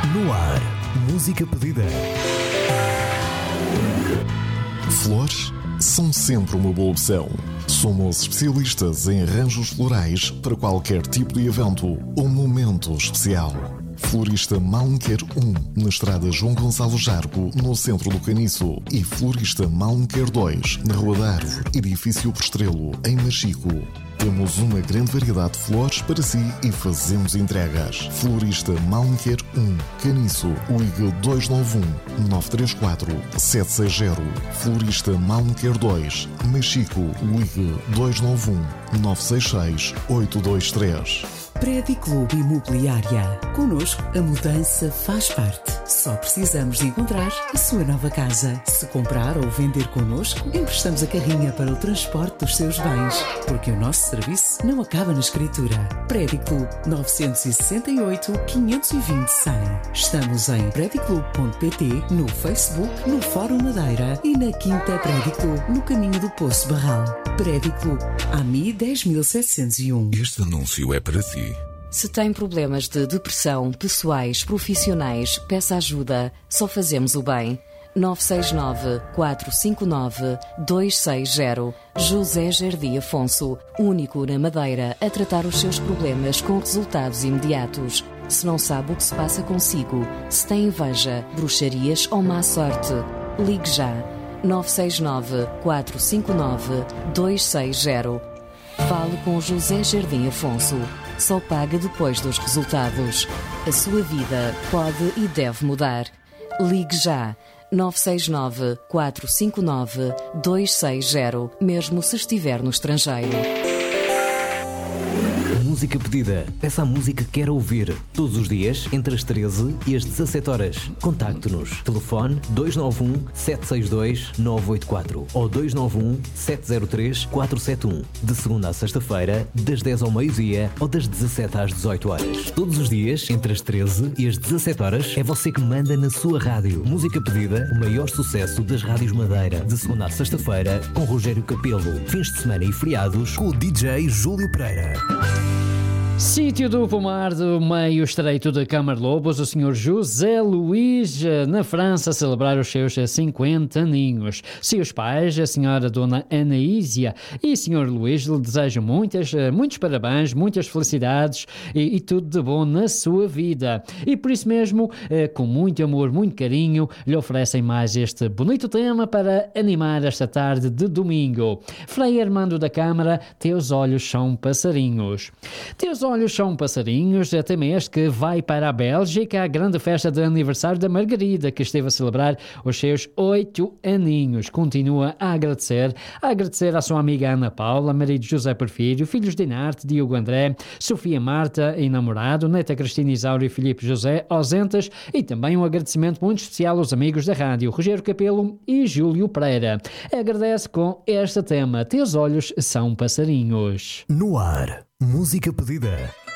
No ar, música pedida. Flores são sempre uma boa opção. Somos especialistas em arranjos florais para qualquer tipo de evento ou momento especial. Florista Malmequer 1, na estrada João Gonçalo Jargo, no centro do Caniço. E Florista Malmequer 2, na Rua da Árvore, edifício Postrelo, em Machico. Temos uma grande variedade de flores para si e fazemos entregas. Florista Malmequer 1, Caniço, ligue 291-934-760. Florista Malmequer 2, Machico, ligue 291-966-823. Prédio Clube Imobiliária. Connosco, a mudança faz parte. Só precisamos de encontrar a sua nova casa. Se comprar ou vender connosco, emprestamos a carrinha para o transporte dos seus bens. Porque o nosso serviço não acaba na escritura. Prédio Clube 968-520-100. Estamos em prediclube.pt, no Facebook, no Fórum Madeira e na Quinta Prédio Clube, no caminho do Poço Barral. Prédio Clube, AMI 10.701. Este anúncio é para si. Se tem problemas de depressão, pessoais, profissionais, peça ajuda. Só fazemos o bem. 969-459-260. José Jardim Afonso, único na Madeira a tratar os seus problemas com resultados imediatos. Se não sabe o que se passa consigo, se tem inveja, bruxarias ou má sorte, ligue já. 969-459-260. Fale com José Jardim Afonso. Só paga depois dos resultados. A sua vida pode e deve mudar. Ligue já. 969-459-260, mesmo se estiver no estrangeiro. Música pedida. Peça a música que quer ouvir. Todos os dias, entre as 13 e as 17 horas. Contacte-nos. Telefone 291-762-984 ou 291-703-471. De segunda a sexta-feira, das 10 ao meio-dia ou das 17 às 18 horas. Todos os dias, entre as 13 e as 17 horas, é você que manda na sua rádio. Música pedida, o maior sucesso das rádios Madeira. De segunda a sexta-feira, com Rogério Capelo. Fins de semana e feriados, com o DJ Júlio Pereira. Sítio do Pomar do Meio Estreito de Camarlobos, o Sr. José Luís, na França, a celebrar os seus 50 aninhos. Seus pais, a Sra. Dona Anaísia e Sr. Luís, lhe desejam muitos parabéns, muitas felicidades e tudo de bom na sua vida. E por isso mesmo, com muito amor, muito carinho, lhe oferecem mais este bonito tema para animar esta tarde de domingo. Frei Armando da Câmara, Teus Olhos São Passarinhos. Teus Olhos São Passarinhos é também este que vai para a Bélgica, a grande festa de aniversário da Margarida, que esteve a celebrar os seus 8 aninhos. Continua a agradecer à sua amiga Ana Paula, marido José Porfírio, filhos de Inarte, Diogo André, Sofia Marta e namorado, neta Cristina Isaura e Filipe José, ausentes, e também um agradecimento muito especial aos amigos da rádio, Rogério Capelo e Júlio Pereira. Agradece com este tema, Teus Olhos São Passarinhos. No ar, música pedida.